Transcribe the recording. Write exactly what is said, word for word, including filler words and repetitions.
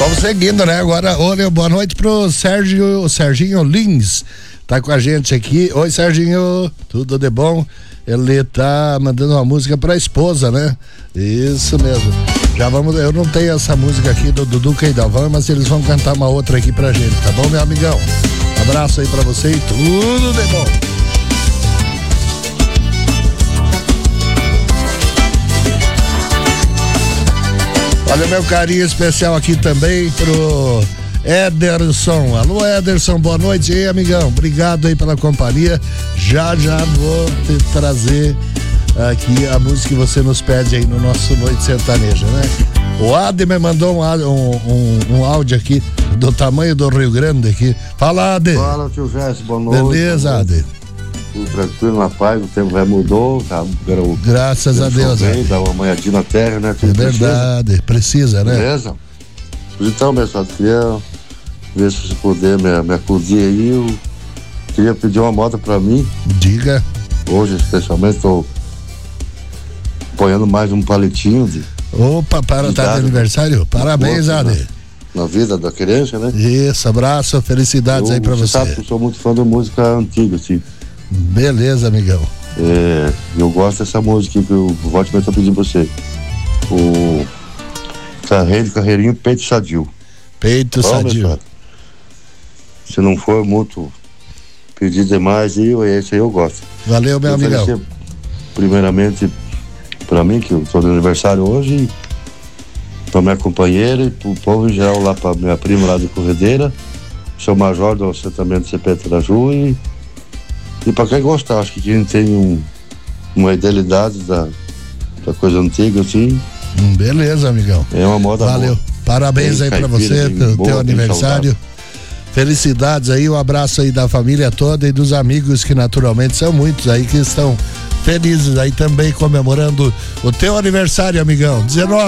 Vamos seguindo, né? Agora, olha, boa noite pro Sérgio, o Serginho Lins, tá com a gente aqui. Oi, Serginho, tudo de bom? Ele tá mandando uma música pra esposa, né? Isso mesmo. Já vamos, eu não tenho essa música aqui do Dudu Queidavan, mas eles vão cantar uma outra aqui pra gente, tá bom, meu amigão? Abraço aí pra você e tudo de bom. Olha, meu carinho especial aqui também pro Ederson. Alô, Ederson, boa noite aí, amigão. Obrigado aí pela companhia. Já, já vou te trazer aqui a música que você nos pede aí no nosso Noite Sertaneja, né? O Ade me mandou um, um, um, um áudio aqui do tamanho do Rio Grande aqui. Fala, Ade. Fala, tio Jesse, boa noite. Beleza, Ade. Tudo tranquilo, na paz, o tempo já mudou. Já, o, Graças a Deus, Ade. Dá uma manhadinha na terra, né? É verdade, precisa, né? Beleza? Então, pessoal, queria ver se você puder me, me acudir aí. Eu queria pedir uma moto pra mim. Diga. Hoje, especialmente, estou apoiando mais um palitinho de. Opa, para estar de aniversário? Parabéns, boa, Ade. Na, na vida da criança, né? Isso, abraço, felicidades eu, aí pra você. Você sabe que eu sou muito fã da música antiga, assim. Beleza, amigão. É, eu gosto dessa música que o Volte vai estar pedindo pra você. O Carreiro, Carreirinho, Peito Sadio. Peito Bom, Sadio. Se não for muito pedir demais, eu, esse aí eu gosto. Valeu, meu amigão. Primeiramente, pra mim, que eu tô de aniversário hoje, pra minha companheira e pro povo em geral lá, pra minha prima lá de Corredeira, sou major do assentamento C P Traju e E para quem gostar, acho que quem tem um, uma idealidade da, da coisa antiga, assim. Beleza, amigão. É uma moda Valeu. boa. Parabéns Tem aí para caipira, você, tem pelo boa, teu tem aniversário. saudável. Felicidades aí, um abraço aí da família toda e dos amigos que naturalmente são muitos aí que estão felizes aí também comemorando o teu aniversário, amigão. dezenove